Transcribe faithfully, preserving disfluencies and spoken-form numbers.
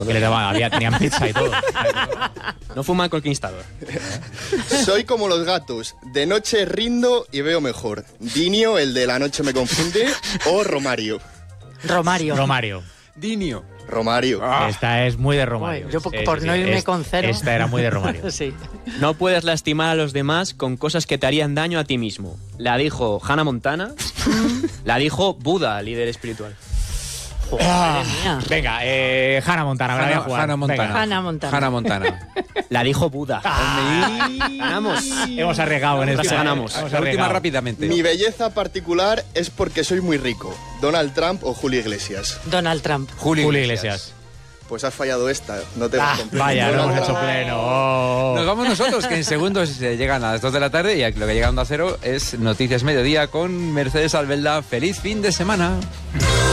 Que le daban, había, tenían pizza y todo. No fuma el conquistador. Soy como los gatos. De noche rindo y veo mejor. Dinio, el de la noche me confunde, o Romario. Romario. Romario. Dinio. Romario. Ah. Esta es muy de Romario. Uy, yo por, Sí, por sí, no sí. irme Es, con cero. Esta era muy de Romario. Sí. No puedes lastimar a los demás con cosas que te harían daño a ti mismo. La dijo Hannah Montana. La dijo Buda, líder espiritual. Ah, Madre mía. venga, eh, Hannah Montana, me la voy a Hannah, jugar. Hannah Montana. Venga. Hannah Montana. Hannah Montana. La dijo Buda. Ganamos. Hemos arriesgado en Hemos esta. ganamos. Hemos La última arriesgado. rápidamente. Mi belleza particular es porque soy muy rico. ¿Donald Trump o Julio Iglesias? Donald Trump. Julio, Julio Iglesias. Iglesias. Pues has fallado esta. No te vas Ah, a completar. vaya, no Donald hemos hecho Trump. pleno. Oh. Nos vamos nosotros, que en segundos eh, llegan a las dos de la tarde y aquí lo que llega a Onda Cero es Noticias Mediodía con Mercedes Albelda. ¡Feliz fin de semana!